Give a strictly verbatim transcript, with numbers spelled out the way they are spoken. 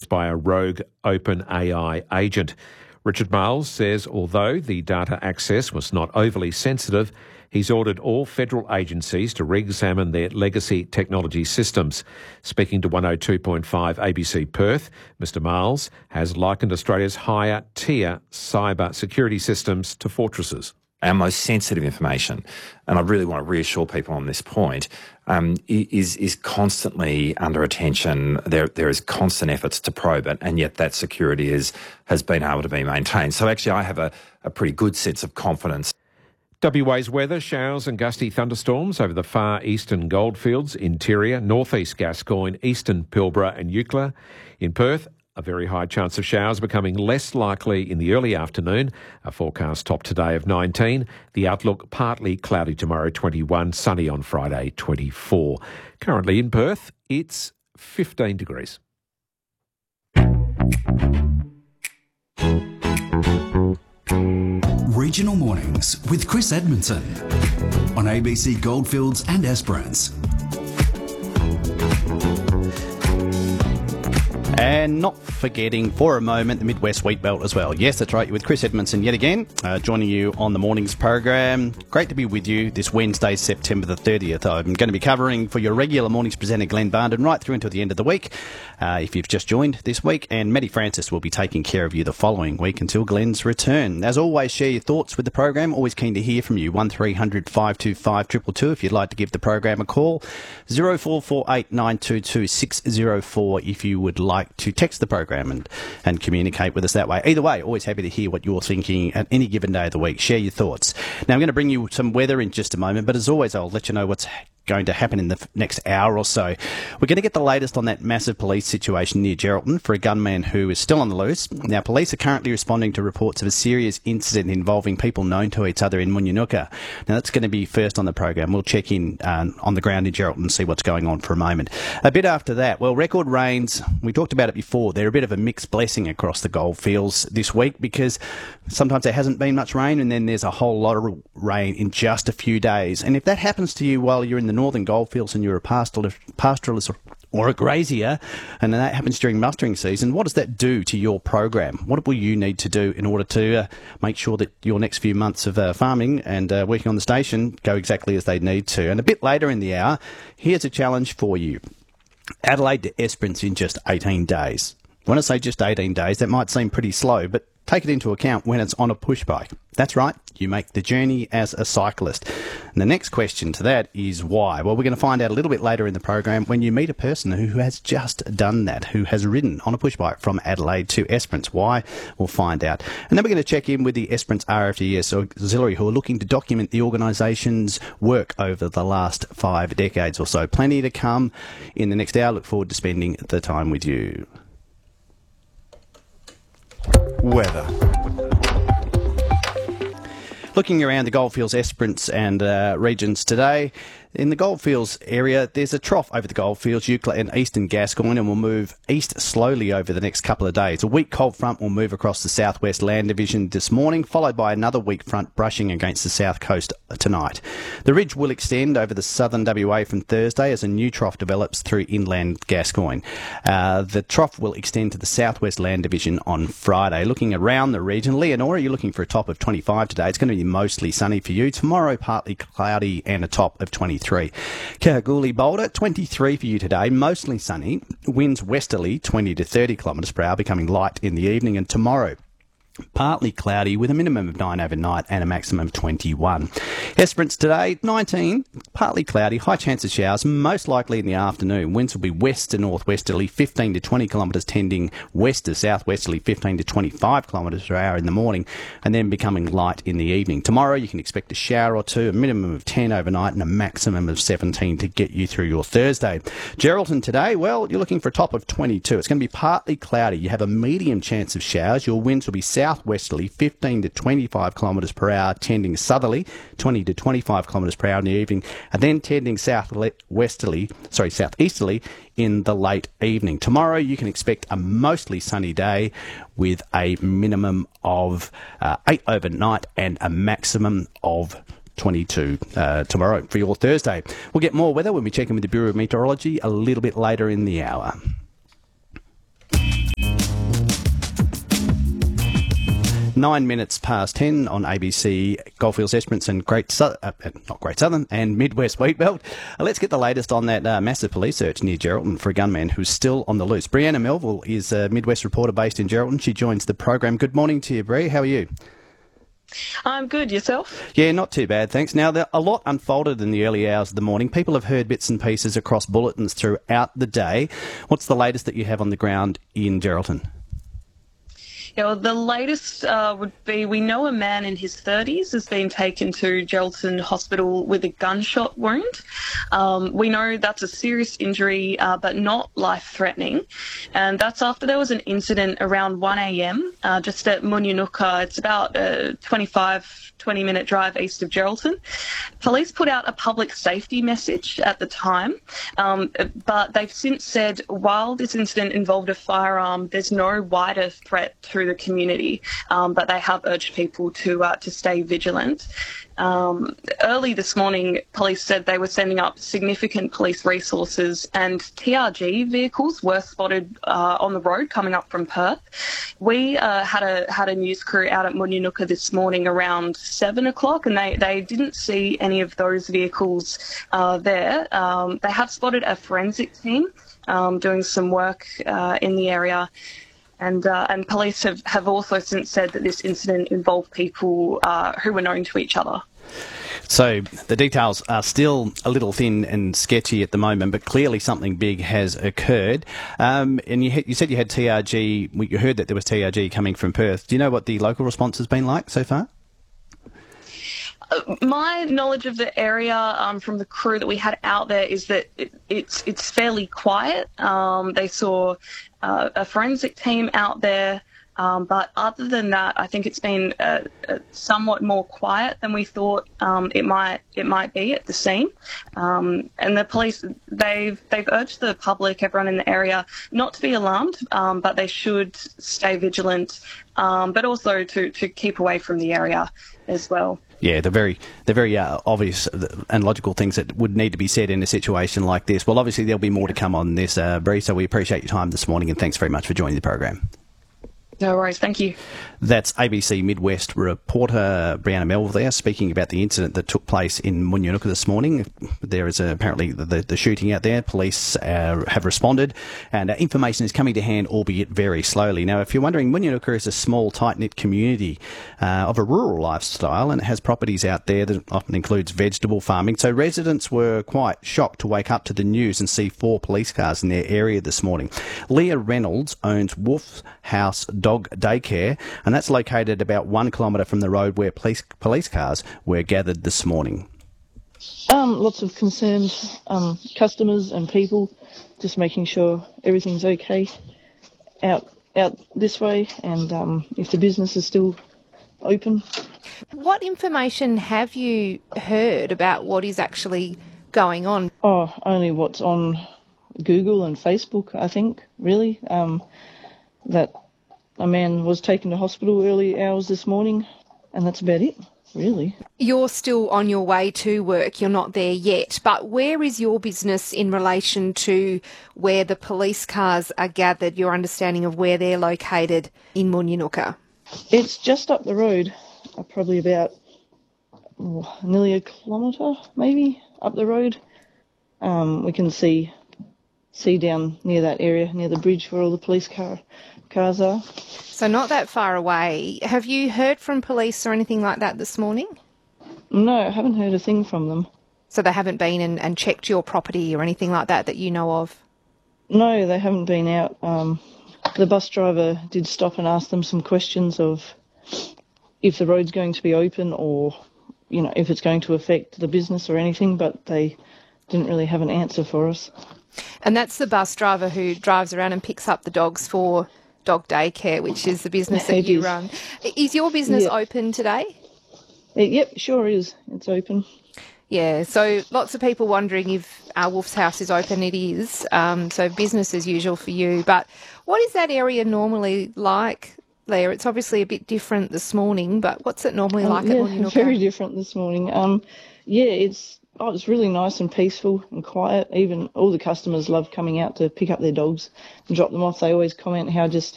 accessed by a rogue OpenAI agent. Richard Marles says although the data access was not overly sensitive, he's ordered all federal agencies to re-examine their legacy technology systems. Speaking to one oh two point five A B C Perth, Mr Marles has likened Australia's higher-tier cyber security systems to fortresses. Our most sensitive information, and I really want to reassure people on this point, um, is is constantly under attention. There there is constant efforts to probe it, and yet that security is has been able to be maintained. So actually I have a, a pretty good sense of confidence. W A's weather, showers and gusty thunderstorms over the far eastern goldfields, interior, northeast Gascoyne, eastern Pilbara and Eucla. In Perth, a very high chance of showers becoming less likely in the early afternoon. A forecast top today of nineteen. The outlook partly cloudy tomorrow, twenty-one. Sunny on Friday, twenty-four. Currently in Perth, it's fifteen degrees. Regional Mornings with Chris Edmondson on A B C Goldfields and Esperance. And not forgetting for a moment the Midwest Wheat Belt as well. Yes, that's right. You're with Chris Edmondson yet again, uh, joining you on the morning's program. Great to be with you this Wednesday, September the thirtieth. I'm going to be covering for your regular mornings presenter, Glenn Barnden, right through until the end of the week. Uh, if you've just joined this week, and Maddie Francis will be taking care of you the following week until Glenn's return. As always, share your thoughts with the program. Always keen to hear from you. one three hundred five two five two two two if you'd like to give the program a call. zero four four eight nine two two six zero four if you would like to text the program and, and communicate with us that way. Either way, always happy to hear what you're thinking at any given day of the week. Share your thoughts. Now, I'm going to bring you some weather in just a moment, but as always, I'll let you know what's going to happen in the f- next hour or so. We're going to get the latest on that massive police situation near Geraldton for a gunman who is still on the loose. Now, police are currently responding to reports of a serious incident involving people known to each other in Munyanuka. Now, that's going to be first on the program. We'll check in um, on the ground in Geraldton and see what's going on for a moment. A bit after that, well, record rains, we talked about it before, they're a bit of a mixed blessing across the goldfields this week because sometimes there hasn't been much rain and then there's a whole lot of rain in just a few days. And if that happens to you while you're in the northern goldfields and you're a pastoralist, pastoralist or a grazier, and that happens during mustering season, what does that do to your program? What will you need to do in order to uh, make sure that your next few months of uh, farming and uh, working on the station go exactly as they need to? And a bit later in the hour, here's a challenge for you. Adelaide to Esperance in just eighteen days. When I say just eighteen days, that might seem pretty slow, but take it into account when it's on a push bike. That's right, you make the journey as a cyclist. And the next question to that is why? Well, we're going to find out a little bit later in the program when you meet a person who has just done that, who has ridden on a push bike from Adelaide to Esperance. Why? We'll find out. And then we're going to check in with the Esperance R F T S Auxiliary, who are looking to document the organisation's work over the last five decades or so. Plenty to come in the next hour. Look forward to spending the time with you. Weather. Looking around the Goldfields, Esperance and uh, regions today, in the Goldfields area, there's a trough over the Goldfields, Eucla and eastern Gascoyne, and will move east slowly over the next couple of days. A weak cold front will move across the southwest land division this morning, followed by another weak front brushing against the south coast tonight. The ridge will extend over the southern W A from Thursday as a new trough develops through inland Gascoyne. Uh, the trough will extend to the southwest land division on Friday. Looking around the region, Leonora, you're looking for a top of twenty-five today. It's going to be mostly sunny for you. Tomorrow, partly cloudy and a top of twenty-three. Kalgoorlie, Boulder, twenty-three for you today, mostly sunny. Winds westerly, twenty to thirty kilometres per hour, becoming light in the evening. And tomorrow, partly cloudy with a minimum of nine overnight and a maximum of twenty-one. Esperance today, nineteen, partly cloudy, high chance of showers, most likely in the afternoon. Winds will be west to northwesterly, fifteen to twenty kilometres, tending west to southwesterly, fifteen to twenty-five kilometres per hour in the morning, and then becoming light in the evening. Tomorrow you can expect a shower or two, a minimum of ten overnight and a maximum of seventeen to get you through your Thursday. Geraldton today, well, you're looking for a top of twenty-two. It's going to be partly cloudy. You have a medium chance of showers. Your winds will be south southwesterly, fifteen to twenty-five kilometres per hour, tending southerly, twenty to twenty-five kilometres per hour in the evening, and then tending southwesterly, sorry, southeasterly in the late evening. Tomorrow you can expect a mostly sunny day with a minimum of uh, eight overnight and a maximum of twenty-two uh, tomorrow for your Thursday. We'll get more weather when we check in with the Bureau of Meteorology a little bit later in the hour. Nine minutes past ten on A B C Goldfields, Esperance and Great Southern, uh, not Great Southern, and Midwest Wheatbelt. Uh, let's get the latest on that uh, massive police search near Geraldton for a gunman who's still on the loose. Brianna Melville is a Midwest reporter based in Geraldton. She joins the program. Good morning to you, Bri. How are you? I'm good. Yourself? Yeah, not too bad, thanks. Now, there, a lot unfolded in the early hours of the morning. People have heard bits and pieces across bulletins throughout the day. What's the latest that you have on the ground in Geraldton? Yeah, well, the latest uh, would be we know a man in his thirties has been taken to Geraldton Hospital with a gunshot wound. Um, we know that's a serious injury, uh, but not life-threatening. And that's after there was an incident around one a.m. Uh, just at Munyunuka. It's about a twenty-five, twenty-minute drive east of Geraldton. Police put out a public safety message at the time, um, but they've since said while this incident involved a firearm, there's no wider threat to the community, um, but they have urged people to uh, to stay vigilant. Um, early this morning, police said they were sending up significant police resources, and T R G vehicles were spotted uh, on the road coming up from Perth. We uh, had a had a news crew out at Munyunuka this morning around seven o'clock, and they, they didn't see any of those vehicles uh, there. Um, they have spotted a forensic team um, doing some work uh, in the area. And uh, and police have, have also since said that this incident involved people uh, who were known to each other. So the details are still a little thin and sketchy at the moment, but clearly something big has occurred. Um, and you, you said you had T R G, you heard that there was T R G coming from Perth. Do you know what the local response has been like so far? Uh, my knowledge of the area um, from the crew that we had out there is that it, it's it's fairly quiet. Um, they saw uh, a forensic team out there, um, but other than that, I think it's been uh, uh, somewhat more quiet than we thought um, it might it might be at the scene. Um, and the police they've they've urged the public, everyone in the area, not to be alarmed, um, but they should stay vigilant, um, but also to to keep away from the area as well. Yeah, the very the very uh, obvious and logical things that would need to be said in a situation like this. Well, obviously there'll be more to come on this, uh, Bree, so we appreciate your time this morning and thanks very much for joining the program. No worries, thank you. That's A B C Midwest reporter Brianna Melville there speaking about the incident that took place in Munyunuka this morning. There is uh, apparently the, the shooting out there. Police uh, have responded and uh, information is coming to hand, albeit very slowly. Now, if you're wondering, Munyunuka is a small, tight-knit community uh, of a rural lifestyle and it has properties out there that often includes vegetable farming. So residents were quite shocked to wake up to the news and see four police cars in their area this morning. Leah Reynolds owns Wolf House Dog Daycare, and that's located about one kilometre from the road where police police cars were gathered this morning. Um, lots of concerned um, customers and people, just making sure everything's okay out out this way, and um, if the business is still open. What information have you heard about what is actually going on? Oh, only what's on Google and Facebook, I think, really. Um, that a man was taken to hospital early hours this morning, and that's about it, really. You're still on your way to work, you're not there yet, but where is your business in relation to where the police cars are gathered, your understanding of where they're located in Munyunuka? It's just up the road, uh, probably about oh, nearly a kilometre, maybe, up the road. Um, we can see see down near that area, near the bridge where all the police car cars are. So not that far away. Have you heard from police or anything like that this morning? No, I haven't heard a thing from them. So they haven't been and, and checked your property or anything like that that you know of? No, they haven't been out. Um, the bus driver did stop and ask them some questions of if the road's going to be open or, you know, if it's going to affect the business or anything, but they didn't really have an answer for us. And that's the bus driver who drives around and picks up the dogs for Dog Daycare, which is the business that you run. Is your business yep. open today? Yep, sure is. It's open. Yeah, so lots of people wondering if our Wolf's House is open. It is. Um, so business as usual for you. But what is that area normally like, Leah? It's obviously a bit different this morning, but what's it normally um, like yeah, at Munyunuka? Very different this morning. Um, yeah, it's oh, it's really nice and peaceful and quiet. Even all the customers love coming out to pick up their dogs and drop them off. They always comment how just